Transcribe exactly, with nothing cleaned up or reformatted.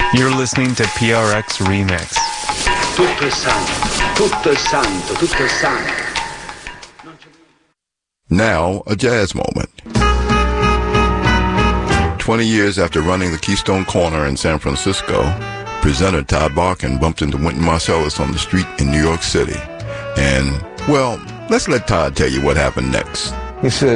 You're listening to P R X Remix. Tutto è santo, tutto è santo, tutto è santo. Now, a jazz moment. Twenty years after running the Keystone Corner in San Francisco, presenter Todd Barkin bumped into Wynton Marsalis on the street in New York City. And, well, let's let Todd tell you what happened next. He said,